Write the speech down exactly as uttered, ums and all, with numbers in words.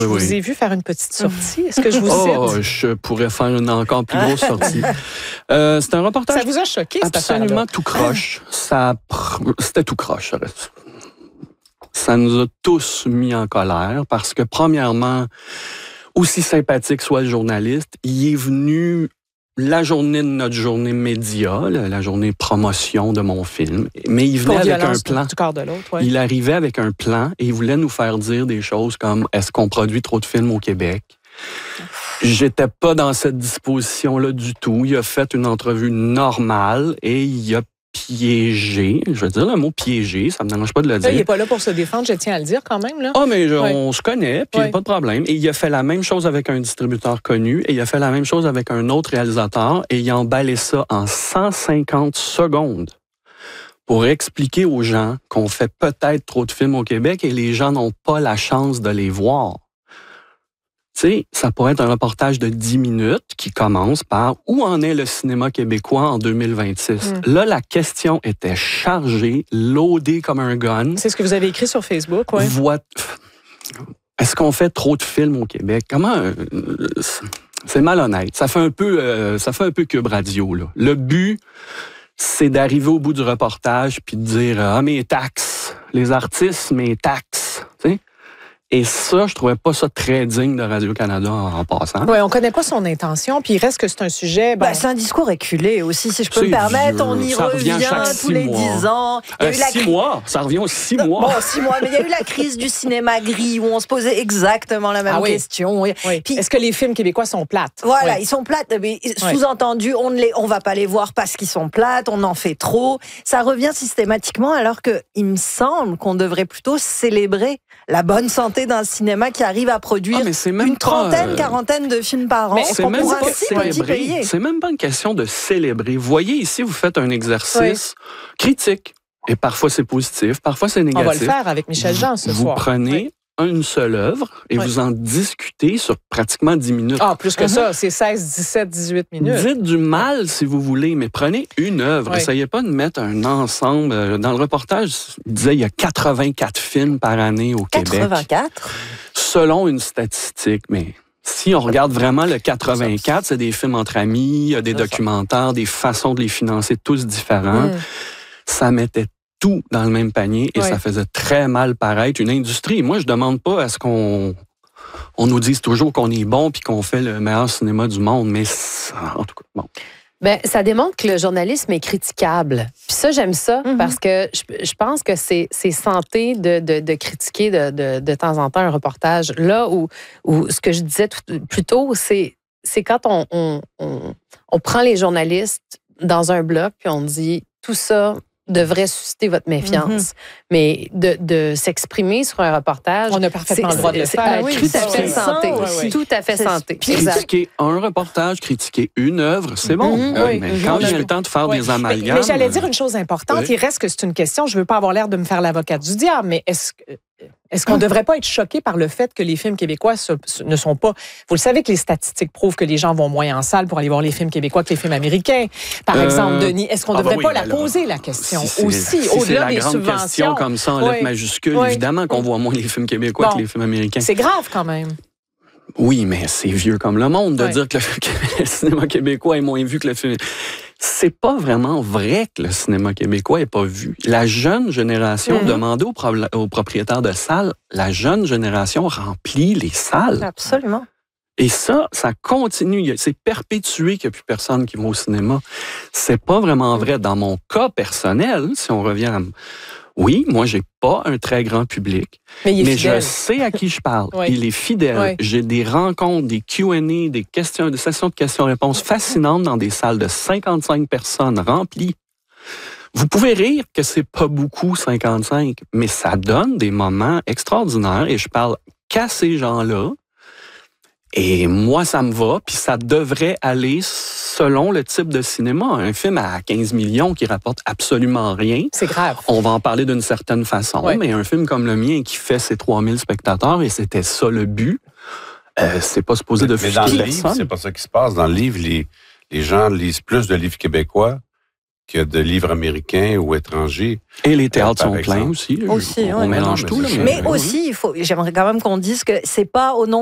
Je oui. vous ai vu faire une petite sortie. Est-ce que je vous Oh, cite? je pourrais faire une encore plus grosse sortie. Euh, c'est un reportage Ça vous a choqué, cette absolument affaire-là? tout croche. Ça, c'était tout croche. Ça nous a tous mis en colère parce que, premièrement, aussi sympathique soit le journaliste, il est venu la journée de notre journée média, la journée promotion de mon film, mais il venait Pour avec un violence plan. du corps de l'autre, ouais. Il arrivait avec un plan et il voulait nous faire dire des choses comme « Est-ce qu'on produit trop de films au Québec? » J'étais pas dans cette disposition-là du tout. Il a fait une entrevue normale et il a piégé. Je veux dire le mot piégé, ça me dérange pas de le dire. Là, il n'est pas là pour se défendre, je tiens à le dire quand même. Là. Ah, mais je, Ouais. on se connaît, puis Ouais. pas de problème. Et il a fait la même chose avec un distributeur connu, et il a fait la même chose avec un autre réalisateur, et il a emballé ça en cent cinquante secondes pour expliquer aux gens qu'on fait peut-être trop de films au Québec et les gens n'ont pas la chance de les voir. Tu sais, ça pourrait être un reportage de dix minutes qui commence par « Où en est le cinéma québécois en deux mille vingt-six? Mm. » Là, la question était chargée, loadée comme un gun. C'est ce que vous avez écrit sur Facebook, oui. Vois... Est-ce qu'on fait trop de films au Québec? Comment... Euh, c'est malhonnête. Ça fait un peu, euh, ça fait un peu Cube Radio, là. Le but, c'est d'arriver au bout du reportage puis de dire « Ah, mes taxes, les artistes, mes taxes. » Tu sais? Et ça, je trouvais pas ça très digne de Radio-Canada en, en passant. Oui, on connaît pas son intention, puis il reste que c'est un sujet... Bon... Ben, c'est un discours éculé aussi, si je peux me permettre. Vieux. On y ça revient, revient tous les mois. dix ans. Il y a euh, eu la six cri... mois? Ça revient aux six non, mois. Bon, six mois, mais il y a eu la crise du cinéma gris où on se posait exactement la même ah, oui. question. Oui. Puis, est-ce que les films québécois sont plates? Voilà, oui. ils sont plates, mais sous-entendu, on ne les, on va pas les voir parce qu'ils sont plates, on en fait trop. Ça revient systématiquement, alors que il me semble qu'on devrait plutôt célébrer la bonne santé d'un cinéma qui arrive à produire ah, mais c'est même une trentaine, pas, euh... quarantaine de films par an. Mais c'est même pas si célébrer. C'est même pas une question de célébrer. Vous voyez, ici, vous faites un exercice oui. critique. Et parfois, c'est positif, parfois, c'est négatif. On va le faire avec Michel Jean ce vous soir. Vous prenez oui. une seule œuvre et oui. vous en discutez sur pratiquement dix minutes. Ah, plus que mm-hmm. ça, c'est seize, dix-sept, dix-huit minutes. Dites du mal si vous voulez, mais prenez une œuvre. Essayez oui. pas de mettre un ensemble. Dans le reportage, il disait qu'il y a quatre-vingt-quatre films par année au Québec. quatre-vingt-quatre? Selon une statistique, mais... Si on regarde vraiment le quatre-vingt-quatre, c'est des films entre amis, il y a des documentaires, des façons de les financer tous différents. Mm. Ça mettait tout dans le même panier et oui. ça faisait très mal paraître une industrie. Moi, je demande pas à ce qu'on on nous dise toujours qu'on est bon puis qu'on fait le meilleur cinéma du monde, mais en tout cas, bon. Ben, ça démontre que le journalisme est critiquable. Puis ça, j'aime ça mm-hmm. parce que je, je pense que c'est, c'est santé de, de, de critiquer de, de, de temps en temps un reportage. Là où, où ce que je disais tout, plus tôt, c'est, c'est quand on, on, on, on prend les journalistes dans un bloc puis on dit tout ça devrait susciter votre méfiance. Mm-hmm. Mais de, de s'exprimer sur un reportage... On a parfaitement le droit de le faire. Oui, tout à fait santé. Oui, oui. Tout à fait c'est, santé. Critiquer un reportage, critiquer une œuvre, c'est bon. Mm-hmm. Oui. Mais quand vient le temps de faire oui. des amalgames... Mais, mais j'allais dire une chose importante. Oui. Il reste que c'est une question. Je ne veux pas avoir l'air de me faire l'avocate du diable, mais est-ce que... Est-ce qu'on ne devrait pas être choqué par le fait que les films québécois se, se, ne sont pas... Vous le savez que les statistiques prouvent que les gens vont moins en salle pour aller voir les films québécois que les films américains. Par euh... exemple, Denis, est-ce qu'on ne devrait ah ben oui, pas la poser, la question, si aussi, si au-delà des subventions? C'est la grande question comme ça, en lettres oui. majuscules, oui. évidemment qu'on voit moins les films québécois bon. que les films américains. C'est grave quand même. Oui, mais c'est vieux comme le monde de oui. dire que le, le cinéma québécois est moins vu que le film... C'est pas vraiment vrai que le cinéma québécois n'est pas vu. La jeune génération, mm-hmm. demandez aux, pro- aux propriétaires de salles, la jeune génération remplit les salles. Absolument. Et ça, ça continue. C'est perpétué qu'il n'y a plus personne qui va au cinéma. C'est pas vraiment vrai. Dans mon cas personnel, si on revient à... Oui, moi, j'ai pas un très grand public, mais, il est mais fidèle. je sais à qui je parle. Oui. Il est fidèle. Oui. J'ai des rencontres, des Q and A, des questions, des sessions de questions-réponses fascinantes dans des salles de cinquante-cinq personnes remplies. Vous pouvez rire que c'est pas beaucoup, cinquante-cinq, mais ça donne des moments extraordinaires et je parle qu'à ces gens-là. Et moi, ça me va, puis ça devrait aller selon le type de cinéma. Un film à quinze millions qui rapporte absolument rien. C'est grave. On va en parler d'une certaine façon, ouais. mais un film comme le mien qui fait ses trois mille spectateurs, et c'était ça le but, euh, c'est pas supposé de mais dans le livre, c'est pas ça qui se passe. Dans le livre, les, les gens lisent plus de livres québécois que de livres américains ou étrangers. Et les théâtres euh, sont exemple. pleins aussi. Aussi, on, oui. on mélange Non, tout. mais Là, c'est Mais Oui, oui. aussi, il faut, j'aimerais quand même qu'on dise que c'est pas au nom